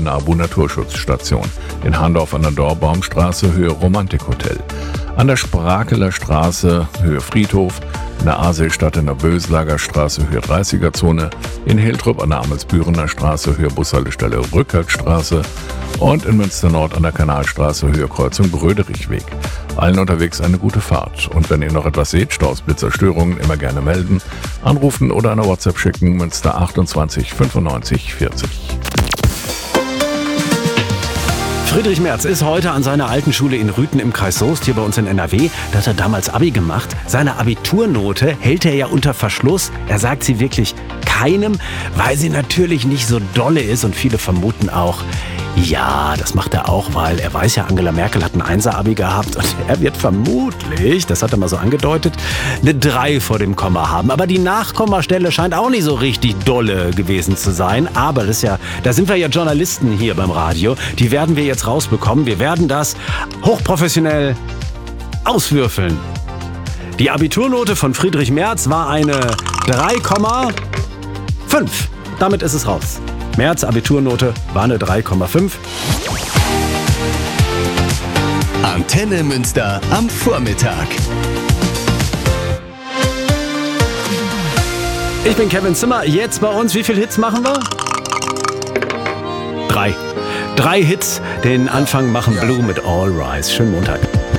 NABU Naturschutzstation. In Handorf an der Dorbaumstraße Höhe Romantikhotel. An der Sprakeler Straße Höhe Friedhof. In der Aseestadt in der Böslager Straße Höhe 30er Zone. In Hiltrup an der Amelsbürener Straße Höhe Bushaltestelle Rückertstraße. Und in Münster Nord an der Kanalstraße Höhe Kreuzung Bröderichweg. Allen unterwegs eine gute Fahrt. Und wenn ihr noch etwas seht, Staus, Blitzer, Störungen, immer gerne melden. Anrufen oder eine WhatsApp schicken, Münster 28 95 40. Friedrich Merz ist heute an seiner alten Schule in Rüthen im Kreis Soest, hier bei uns in NRW. Da hat er damals Abi gemacht. Seine Abiturnote hält er ja unter Verschluss. Er sagt sie wirklich keinem, weil sie natürlich nicht so dolle ist. Und viele vermuten auch, ja, das macht er auch, weil er weiß ja, Angela Merkel hat ein 1er-Abi gehabt und er wird vermutlich, das hat er mal so angedeutet, eine 3 vor dem Komma haben. Aber die Nachkommastelle scheint auch nicht so richtig dolle gewesen zu sein. Aber das ist ja, da sind wir ja Journalisten hier beim Radio. Die werden wir jetzt rausbekommen. Wir werden das hochprofessionell auswürfeln. Die Abiturnote von Friedrich Merz war eine 3,5. Damit ist es raus. Merz Abiturnote war eine 3,5. Antenne Münster am Vormittag. Ich bin Kevin Zimmer. Jetzt bei uns, wie viele Hits machen wir? 3. 3 Hits. Den Anfang machen Blue mit All Rise. Schönen Montag.